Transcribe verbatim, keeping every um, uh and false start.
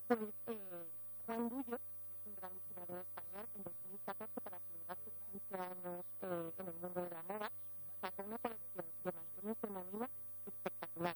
Pues eh, Juan Gullo es un gran diseñador español. En dos mil catorce